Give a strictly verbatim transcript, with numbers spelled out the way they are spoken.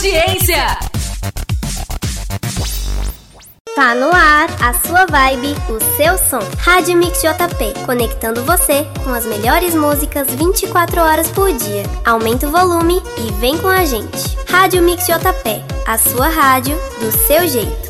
audiência. Tá no ar, a sua vibe, o seu som. Rádio Mix J P, conectando você com as melhores músicas vinte e quatro horas por dia. Aumenta o volume e vem com a gente. Rádio Mix J P, a sua rádio do seu jeito.